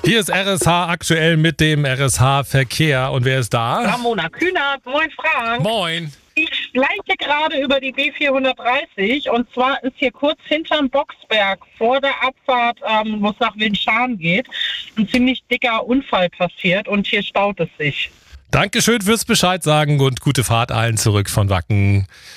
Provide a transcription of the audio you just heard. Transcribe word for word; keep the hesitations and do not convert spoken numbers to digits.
Hier ist R S H aktuell mit dem R S H-Verkehr. Und wer ist da? Ramona Kühnert. Moin, Frank. Moin. Ich schleiche gerade über die B vierhundertdreißig und zwar ist hier kurz hinterm Boxberg vor der Abfahrt, ähm, wo es nach Winschan geht, ein ziemlich dicker Unfall passiert und hier staut es sich. Dankeschön fürs Bescheid sagen und gute Fahrt allen zurück von Wacken.